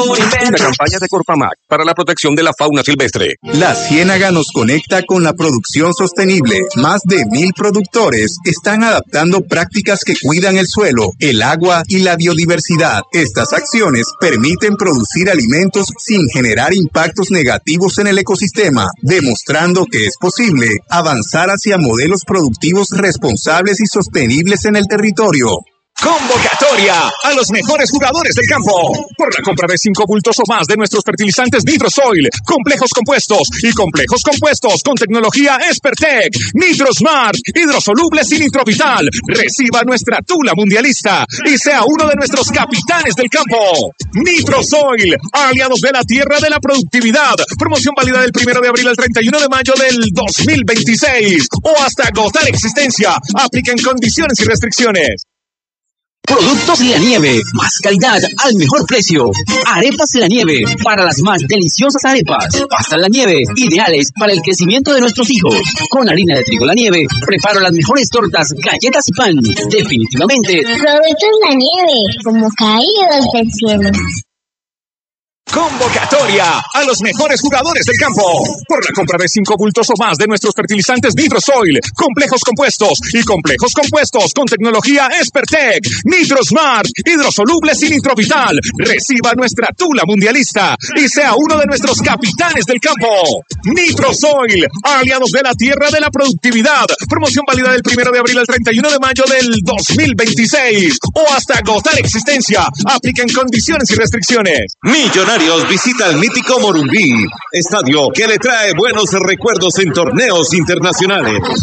Una campaña de Corpamac para la protección de la fauna silvestre. La Ciénaga nos conecta con la producción sostenible. Más de 1,000 productores están adaptando prácticas que cuidan el suelo, el agua y la biodiversidad. Estas acciones permiten producir alimentos sin generar impactos negativos en el ecosistema, demostrando que es posible avanzar hacia modelos productivos responsables y sostenibles en el territorio. Convocatoria a los mejores jugadores del campo. Por la compra de 5 bultos o más de nuestros fertilizantes Nitrosoil, complejos compuestos y complejos compuestos con tecnología Espertec, Nitrosmart, hidrosolubles y Nitrovital. Reciba nuestra tula mundialista y sea uno de nuestros capitanes del campo. Nitrosoil, aliados de la tierra de la productividad. Promoción válida del 1 de abril al 31 de mayo del 2026 o hasta agotar existencia. Apliquen condiciones y restricciones. Productos La Nieve, más calidad al mejor precio. Arepas La Nieve, para las más deliciosas arepas. Pastas La Nieve, ideales para el crecimiento de nuestros hijos. Con harina de trigo La Nieve, preparo las mejores tortas, galletas y pan. Definitivamente, productos La Nieve, como caídos del cielo. Convocatoria a los mejores jugadores del campo. Por la compra de 5 bultos o más de nuestros fertilizantes Nitrosoil, complejos compuestos y complejos compuestos con tecnología Espertec, Nitrosmart, hidrosolubles y Nitrovital. Reciba nuestra tula mundialista y sea uno de nuestros capitanes del campo. Nitrosoil, aliados de la tierra de la productividad. Promoción válida del 1 de abril al 31 de mayo del 2026 o hasta agotar existencia. Apliquen condiciones y restricciones. Millonarios visita el mítico Morumbí, estadio que le trae buenos recuerdos en torneos internacionales. El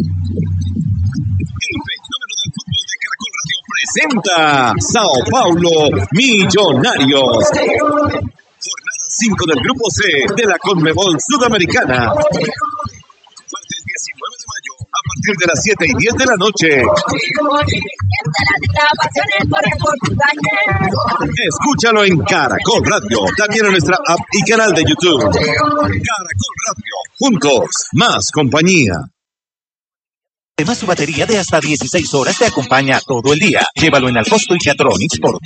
fenómeno del fútbol de Caracol Radio presenta Sao Paulo Millonarios. Jornada 5 del Grupo C de la Conmebol Sudamericana. Martes 19 de mayo, a partir de las 7:10 de la noche. Escúchalo en Caracol Radio, también en nuestra app y canal de YouTube. Caracol Radio, juntos, más compañía. Además, su batería de hasta 16 horas te acompaña todo el día. Llévalo en Alcosto y Teatronics por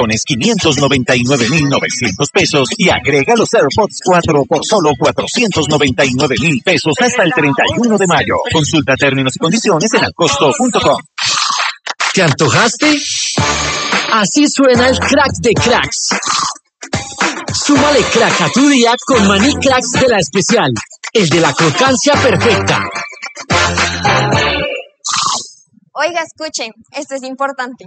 2.599.900 pesos y agrega los AirPods 4 por solo 499.000 pesos hasta el 31 de mayo. Consulta términos y condiciones en alcosto.com. ¿Te antojaste? Así suena el crack de cracks. Súmale crack a tu día con maní cracks de la especial, el de la crocancia perfecta. Oiga, escuchen, esto es importante.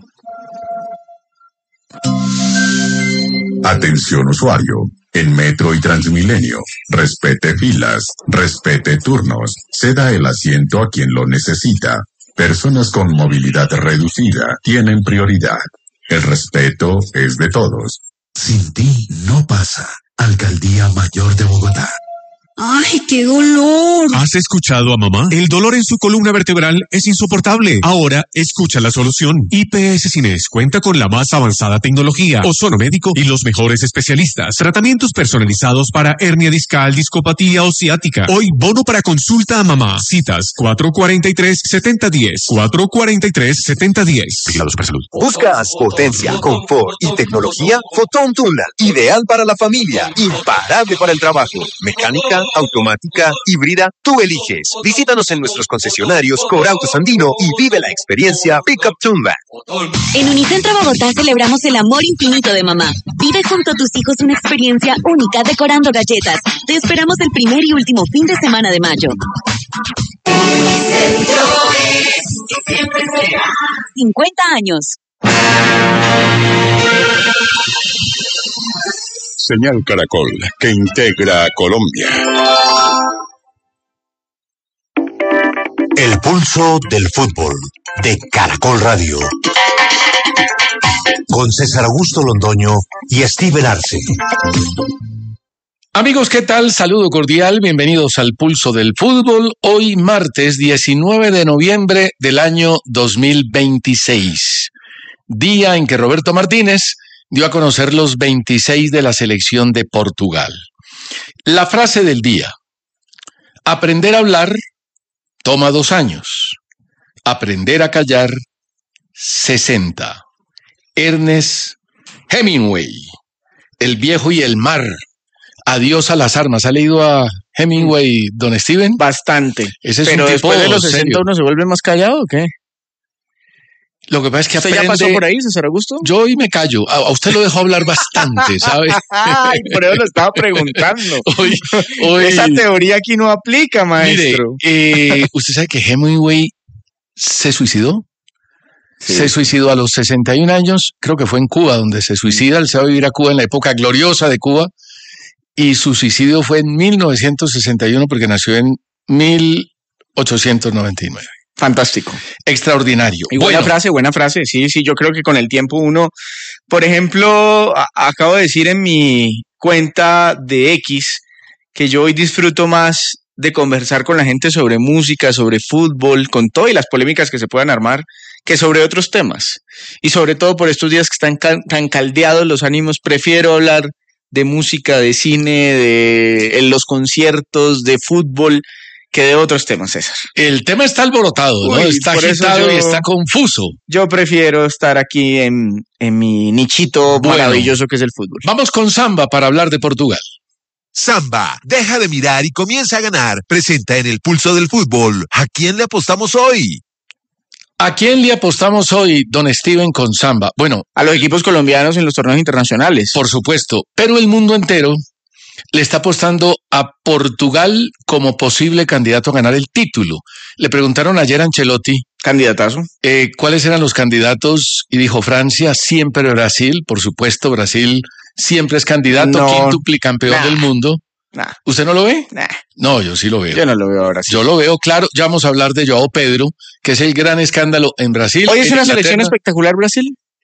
Atención usuario, en Metro y Transmilenio, respete filas, respete turnos, ceda el asiento a quien lo necesita. Personas con movilidad reducida tienen prioridad. El respeto es de todos. Sin ti no pasa. Alcaldía Mayor de Bogotá. ¡Ay, qué dolor! ¿Has escuchado a mamá? El dolor en su columna vertebral es insoportable. Ahora, escucha la solución. IPS Cines cuenta con la más avanzada tecnología, ozono médico y los mejores especialistas. Tratamientos personalizados para hernia discal, discopatía o ciática. Hoy, bono para consulta a mamá. Citas 443-7010. 443-7010. Vigilados para salud. ¿Buscas potencia, confort y tecnología? Fotón Tundra. Ideal para la familia. Imparable para el trabajo. Mecánica, automática, híbrida, tú eliges. Visítanos en nuestros concesionarios Corautos Andino y vive la experiencia Pickup Tundra. En Unicentro Bogotá celebramos el amor infinito de mamá. Vive junto a tus hijos una experiencia única decorando galletas. Te esperamos el primer y último fin de semana de mayo. Unicentro es y siempre será. 50 años. Señal Caracol, que integra a Colombia. El pulso del fútbol, de Caracol Radio. Con César Augusto Londoño y Steven Arce. Amigos, ¿qué tal? Saludo cordial, bienvenidos al Pulso del Fútbol. Hoy martes 19 de noviembre del año 2026. Día en que Roberto Martínez dio a conocer los 26 de la selección de Portugal. La frase del día: aprender a hablar toma 2 años, aprender a callar 60. Ernest Hemingway. El viejo y el mar. Adiós a las armas. ¿Ha leído a Hemingway, don Steven? Bastante. Ese es pero un tipo después de los 60 serio. uno se vuelve más callado, ¿o qué? Lo que pasa es que ¿Usted aprende... ya pasó por ahí, César Augusto? Yo hoy me callo. A usted lo dejo hablar bastante, ¿sabe? Ay, por eso lo estaba preguntando. Hoy... Esa teoría aquí no aplica, maestro. Mire, ¿usted sabe que Hemingway se suicidó? Sí. Se suicidó a los 61 años, creo que fue en Cuba donde se suicida. Él se va a vivir a Cuba en la época gloriosa de Cuba. Y su suicidio fue en 1961 porque nació en 1899. Fantástico. Extraordinario. Y buena frase. Sí, yo creo que con el tiempo uno, por ejemplo, acabo de decir en mi cuenta de X que yo hoy disfruto más de conversar con la gente sobre música, sobre fútbol, con todo y las polémicas que se puedan armar, que sobre otros temas. Y sobre todo por estos días que están tan caldeados los ánimos, prefiero hablar de música, de cine, de los conciertos, de fútbol, que de otros temas, César. El tema está alborotado, ¿no? Está agitado y está confuso. Yo prefiero estar aquí en mi nichito maravilloso que es el fútbol. Vamos con Samba para hablar de Portugal. Samba, deja de mirar y comienza a ganar. Presenta en el Pulso del Fútbol. ¿A quién le apostamos hoy? ¿A quién le apostamos hoy, don Steven, con Samba? Bueno, a los equipos colombianos en los torneos internacionales. Por supuesto, pero el mundo entero le está apostando a Portugal como posible candidato a ganar el título. Le preguntaron ayer a Ancelotti, candidatazo, cuáles eran los candidatos y dijo Francia, siempre Brasil, por supuesto, Brasil siempre es candidato, quíntuple campeón del mundo. ¿Usted no lo ve? No, yo sí lo veo. Yo no lo veo ahora sí. Yo lo veo, claro. Ya vamos a hablar de João Pedro, que es el gran escándalo en Brasil. Hoy es una selección espectacular, Brasil.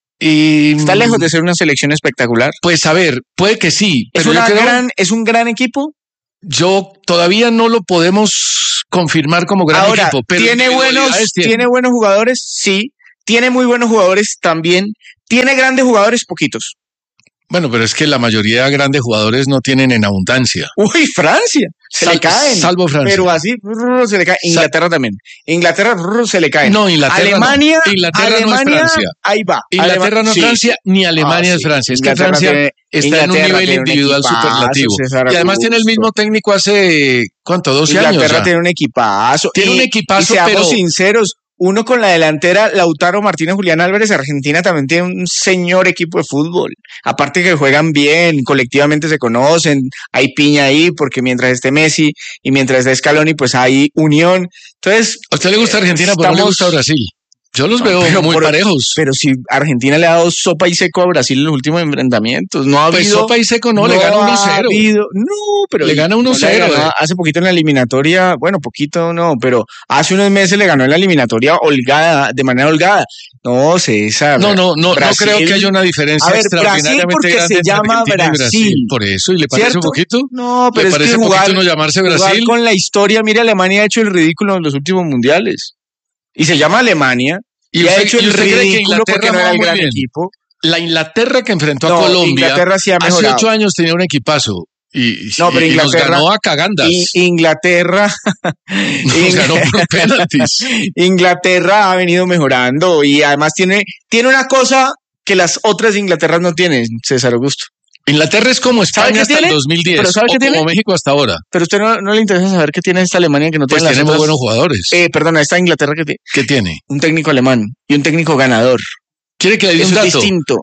Y ¿está lejos de ser una selección espectacular? Pues a ver, puede que sí. ¿Es un gran equipo? Yo todavía no lo podemos confirmar como gran equipo. Pero ¿tiene buenos jugadores? Sí. ¿Tiene muy buenos jugadores? También. ¿Tiene grandes jugadores? Poquitos. Bueno, pero es que la mayoría de grandes jugadores no tienen en abundancia. Uy, Francia, se le caen. Salvo Francia. Pero así se le cae. Inglaterra también. Inglaterra se le cae. No, Inglaterra Alemania, no. Inglaterra no es Francia. Ahí va. Inglaterra no es Francia, ni Alemania es Francia. Es que Francia está en un nivel individual superlativo. Y además tiene el mismo técnico hace, ¿cuánto? 12 años. Inglaterra tiene un equipazo. Tiene un equipazo, y seamos sinceros, uno con la delantera, Lautaro Martínez, Julián Álvarez, Argentina también tiene un señor equipo de fútbol. Aparte que juegan bien, colectivamente se conocen, hay piña ahí, porque mientras esté Messi y mientras esté Scaloni, pues hay unión. Entonces, ¿a usted le gusta Argentina, pero no le gusta Brasil? Yo los veo muy parejos. Pero si Argentina le ha dado sopa y seco a Brasil en los últimos enfrentamientos, no ha habido... Pues sopa y seco no le gana 1-0. No, pero... Le gana 1-0. Hace poquito en la eliminatoria, bueno, poquito no, pero hace unos meses le ganó en la eliminatoria de manera holgada. No, César. No creo que haya una diferencia extraordinariamente grande entre Argentina y Brasil. Por eso, ¿y le parece un poquito? No, pero ¿Le parece poquito no llamarse Brasil? Con la historia, mire, Alemania ha hecho el ridículo en los últimos mundiales. Y se llama Alemania. Y ha hecho el ridículo porque no era el gran equipo. La Inglaterra que enfrentó a Colombia sí hace 8 años tenía un equipazo. Y nos ganó a cagandas. Inglaterra nos ganó por penaltis. Inglaterra ha venido mejorando y además tiene una cosa que las otras Inglaterras no tienen, César Augusto. Inglaterra es como España hasta el 2010, ¿pero sabe o como México hasta ahora. Pero a usted no le interesa saber qué tiene esta Alemania que no tiene las otras. Muy buenos jugadores. Perdona, esta Inglaterra ¿qué tiene? Un técnico alemán y un técnico ganador. ¿Quiere que le diga un dato?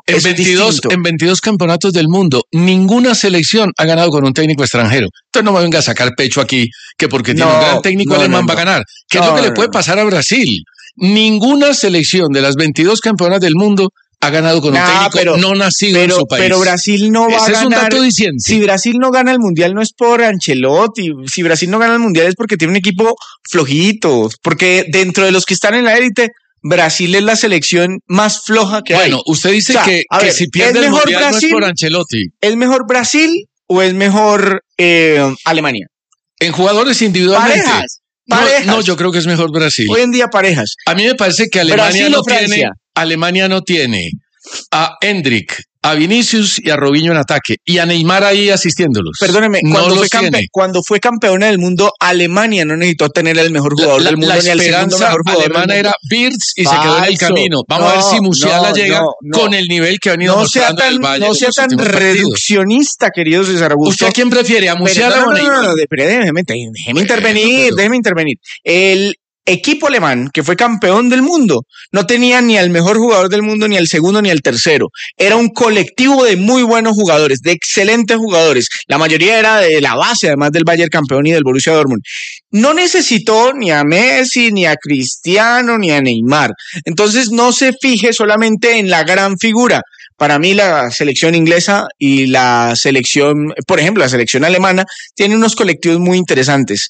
En 22 campeonatos del mundo, ninguna selección ha ganado con un técnico extranjero. Entonces no me venga a sacar pecho aquí que porque tiene un gran técnico alemán va a ganar. ¿Qué es lo que le puede pasar a Brasil? Ninguna selección de las 22 campeonas del mundo ha ganado con un técnico no nacido en su país. Pero Brasil no va a ganar. Es un dato diciente. Si Brasil no gana el Mundial no es por Ancelotti. Si Brasil no gana el Mundial es porque tiene un equipo flojito. Porque dentro de los que están en la élite, Brasil es la selección más floja que hay. Bueno, usted dice que si pierde el Mundial Brasil, no es por Ancelotti. ¿Es mejor Brasil o es mejor Alemania? En jugadores individualmente. Parejas. No, yo creo que es mejor Brasil. Hoy en día parejas. A mí me parece que Alemania no tiene a Endrick, a Vinicius y a Robinho en ataque y a Neymar ahí asistiéndolos. Perdóneme, cuando fue campeona del mundo, Alemania no necesitó tener el mejor jugador del mundo ni el segundo mejor jugador alemana era Wirtz y se quedó en el camino. Vamos a ver si Musiala llega con el nivel que ha venido mostrando el Bayern. No sea tan reduccionista, querido César Augusto. ¿Usted a quién prefiere? ¿A Musiala o a Neymar? No, déjeme intervenir. El equipo alemán, que fue campeón del mundo, no tenía ni al mejor jugador del mundo, ni al segundo, ni al tercero. Era un colectivo de muy buenos jugadores, de excelentes jugadores. La mayoría era de la base, además del Bayern campeón y del Borussia Dortmund. No necesitó ni a Messi, ni a Cristiano, ni a Neymar. Entonces no se fije solamente en la gran figura. Para mí la selección inglesa y la selección, por ejemplo, la selección alemana, tienen unos colectivos muy interesantes.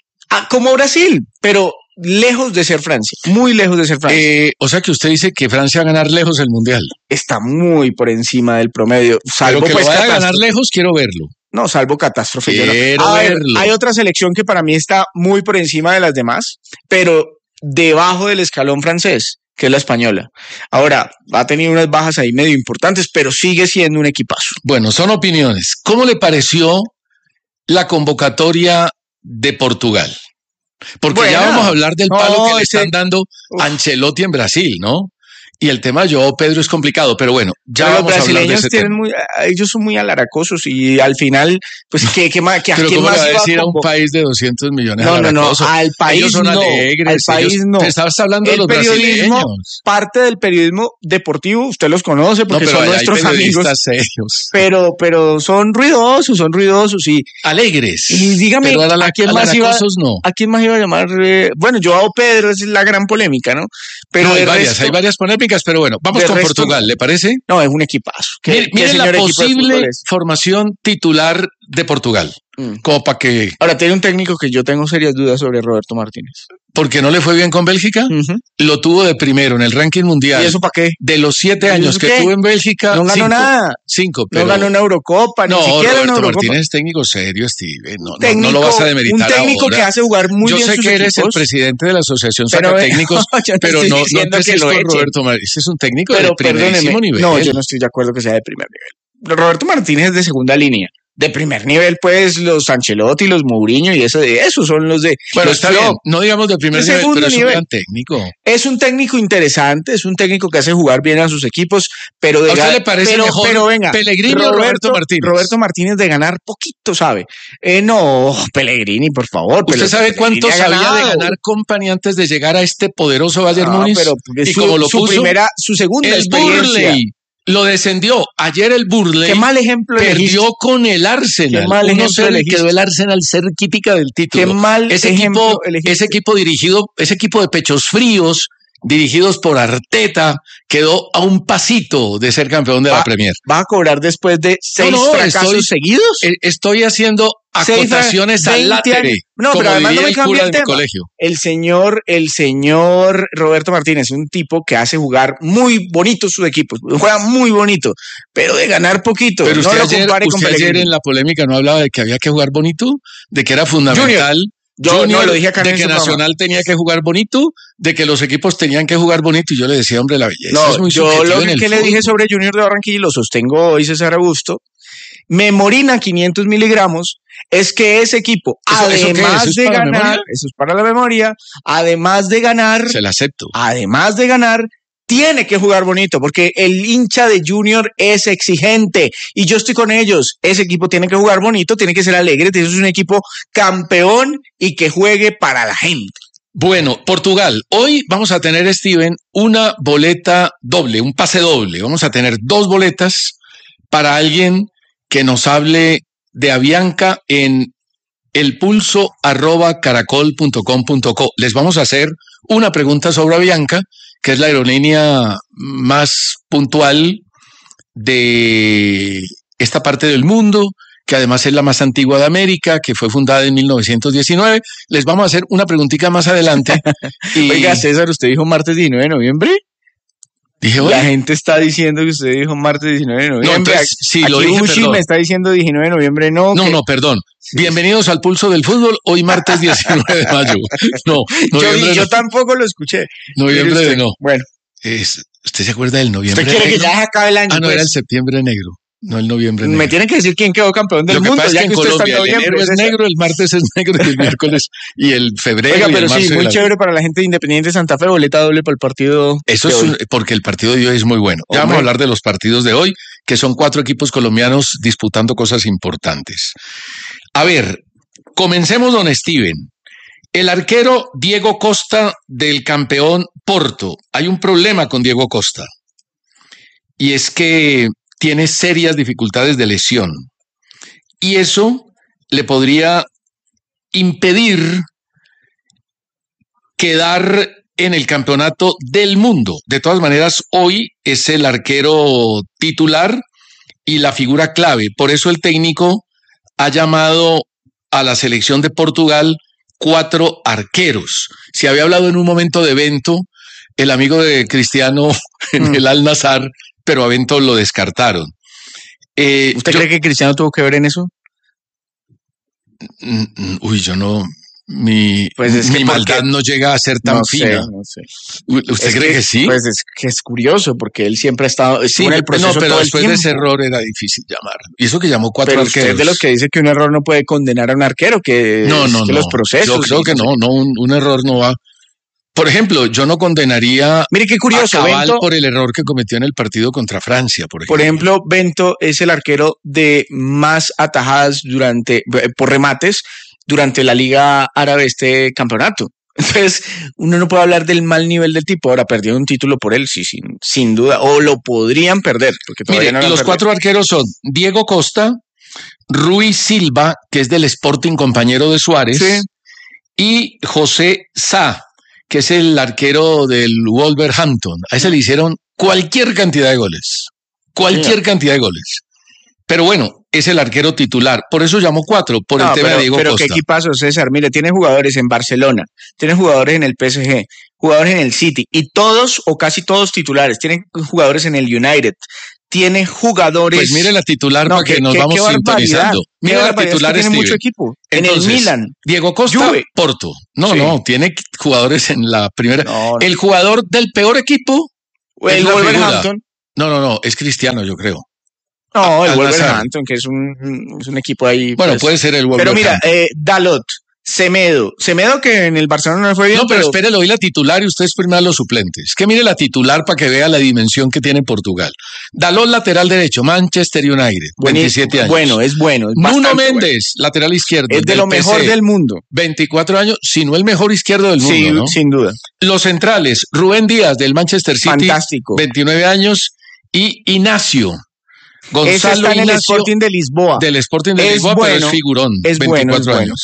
Como Brasil, pero lejos de ser Francia, muy lejos de ser Francia. O sea que usted dice que Francia va a ganar lejos el Mundial. Está muy por encima del promedio. Salvo pero que pues, lo vaya a ganar lejos, quiero verlo. No, salvo catástrofe. Quiero verlo. Hay otra selección que para mí está muy por encima de las demás, pero debajo del escalón francés, que es la española. Ahora, ha tenido unas bajas ahí medio importantes, pero sigue siendo un equipazo. Bueno, son opiniones. ¿Cómo le pareció la convocatoria de Portugal? Porque ya vamos a hablar del palo que le están dando a Ancelotti en Brasil, ¿no? Y el tema de Joao Pedro es complicado, pero bueno, ya pero vamos a hablar de ese tema. Ellos son muy alaracosos y al final, pues, ¿qué más? Pero ¿cómo le va a decir a un país de 200 millones No, al país ellos son alegres, al país no. Te estabas hablando de los brasileños. Parte del periodismo deportivo, usted los conoce porque son nuestros amigos. Serios. Pero son ruidosos y alegres. Y dígame, pero ¿a quién más iba a llamar? Bueno, Joao Pedro es la gran polémica, ¿no? Pero no, hay varias polémicas. Pero bueno, vamos con Portugal, ¿le parece? No, es un equipazo. Mire la posible formación titular de Portugal. Como para que... Ahora, tiene un técnico que yo tengo serias dudas sobre Roberto Martínez. ¿Porque no le fue bien con Bélgica? Lo tuvo de primero en el ranking mundial. ¿Y eso para qué? De los 7 años que tuvo en Bélgica, no ganó nada. 5, pero... No ganó una Eurocopa, ni siquiera Roberto una Eurocopa. Martínez es técnico serio, Steve. No lo vas a demeritar. Un técnico ahora. Que hace jugar muy bien sus equipos. Yo sé que eres el presidente de la Asociación Sacatécnicos, pero no empieces con Roberto Martínez. Ese es un técnico de primerísimo nivel. No, yo no estoy de acuerdo que sea de primer nivel. Roberto Martínez es de segunda línea. De primer nivel, pues, los Ancelotti, los Mourinho y esos son los de... Bueno, está bien, no digamos de primer nivel, pero es un gran técnico. Es un técnico interesante, es un técnico que hace jugar bien a sus equipos, pero... ¿A usted le parece mejor Pellegrini o Roberto Martínez? Roberto Martínez de ganar poquito, ¿sabe? No, Pellegrini, por favor. ¿Usted sabe cuánto sabía de ganar Company antes de llegar a este poderoso Bayern Múnich? Y como lo puso, su segunda experiencia. Burley lo descendió. Ayer el Burnley qué mal ejemplo perdió con el Arsenal. 1-0 quedó el Arsenal cerquítica del título. Qué mal ese equipo dirigido, ese equipo de pechos fríos, dirigidos por Arteta, quedó a un pasito de ser campeón de la Premier. ¿Va a cobrar después de 6 fracasos seguidos? Estoy haciendo acotaciones al látere. No, pero además no me cambia el tema. El señor Roberto Martínez es un tipo que hace jugar muy bonito sus equipos. Juega muy bonito, pero de ganar poquito. Pero no usted, lo compare con usted ayer en la polémica no hablaba de que había que jugar bonito, de que era fundamental. Yo no lo dije acá de que Nacional tenía que jugar bonito, de que los equipos tenían que jugar bonito, y yo le decía, hombre, la belleza no, es muy yo lo que le dije sobre Junior de Barranquilla, y lo sostengo hoy, César Augusto, Memorina 500 miligramos, es que ese equipo, además de ganar, eso es para la memoria, además de ganar, se la acepto. Además de ganar, tiene que jugar bonito, porque el hincha de Junior es exigente y yo estoy con ellos. Ese equipo tiene que jugar bonito, tiene que ser alegre, tiene que ser un equipo campeón y que juegue para la gente. Bueno, Portugal, hoy vamos a tener, Steven, una boleta doble, un pase doble. Vamos a tener 2 boletas para alguien que nos hable de Avianca en elpulso@caracol.com.co. Les vamos a hacer una pregunta sobre Avianca, que es la aerolínea más puntual de esta parte del mundo, que además es la más antigua de América, que fue fundada en 1919. Les vamos a hacer una preguntita más adelante. Oiga, César, ¿usted dijo martes 19 de noviembre? Dije, oye. La gente está diciendo que usted dijo martes 19 de noviembre. No, entonces, sí, lo dije, Uchi me está diciendo 19 de noviembre, no. No, perdón. Sí. Bienvenidos al Pulso del Fútbol, hoy martes 19 de mayo. No, yo tampoco lo escuché. Noviembre de no. Bueno, ¿Usted se acuerda del noviembre negro? ¿Usted quiere que ya se acabe el año? Ah, no, pues. Era el septiembre negro. No, el noviembre negro. Me tienen que decir quién quedó campeón del mundo. Lo que pasa es que en Colombia el enero es negro, el martes es negro, y el miércoles y el febrero. Oiga, y pero el marzo sí, muy chévere para la gente de Independiente Santa Fe, boleta doble para el partido. Eso es porque el partido de hoy es muy bueno. Ya vamos a hablar de los partidos de hoy, que son 4 equipos colombianos disputando cosas importantes. A ver, comencemos, don Steven. El arquero Diego Costa del campeón Porto. Hay un problema con Diego Costa. Y es que tiene serias dificultades de lesión. Y eso le podría impedir quedar en el campeonato del mundo. De todas maneras, hoy es el arquero titular y la figura clave. Por eso el técnico ha llamado a la selección de Portugal 4 arqueros. Se había hablado en un momento de Bento, el amigo de Cristiano en el Al-Nassr, pero a Bento lo descartaron. ¿Usted cree que Cristiano tuvo que ver en eso? Uy, yo no... Mi maldad no llega a ser tan fina. No sé. ¿Usted cree que sí? Pues es que es curioso, porque él siempre ha estado en el proceso. No, pero todo después de ese error era difícil llamar. Y eso que llamó 4 arqueros. Usted es de los que dice que un error no puede condenar a un arquero, que los procesos. Yo creo que un error no va. Por ejemplo, yo no condenaría Mire qué curioso, a Cabal Bento, por el error que cometió en el partido contra Francia, Por ejemplo, Bento es el arquero de más atajadas por remates durante la Liga Árabe este campeonato. Entonces, uno no puede hablar del mal nivel del tipo. Ahora, perdió un título por él, sí, sin duda. O lo podrían perder. Porque todavía Mire, los 4 arqueros son Diego Costa, Rui Silva, que es del Sporting, compañero de Suárez, sí, y José Sá, que es el arquero del Wolverhampton. A ese le hicieron cualquier cantidad de goles. Cantidad de goles. Pero bueno, es el arquero titular. Por eso llamó 4, por el tema de Diego Costa. Pero qué equipazo, César. Mire, tiene jugadores en Barcelona, tiene jugadores en el PSG, jugadores en el City, y todos o casi todos titulares. Tiene jugadores en el United. Tiene jugadores... Pues mire la titular para que nos vamos sintonizando. Mire la titular, tiene mucho equipo. Entonces, en el Milan. Diego Costa, Juve. Porto. No, tiene jugadores en la primera. No. El jugador del peor equipo... El Wolverhampton. No, es Cristiano, yo creo. No, el Wolverhampton, que es un equipo ahí... Bueno, puede ser el Wolverhampton. Pero mira, Dalot, Semedo que en el Barcelona no fue bien. No, pero espérelo, hoy la titular y usted es primero los suplentes. Que mire la titular para que vea la dimensión que tiene Portugal. Dalot, lateral derecho, Manchester United, 27 años. Es bueno. Nuno Méndez, lateral izquierdo. Es de lo mejor del mundo. 24 años, si no el mejor izquierdo del mundo, sí, ¿no? Sin duda. Los centrales, Rubén Díaz, del Manchester City. Fantástico. 29 años. Y Ignacio. Gonzalo está en el Sporting de Lisboa. Del Sporting de Lisboa, pero es figurón. 24 años.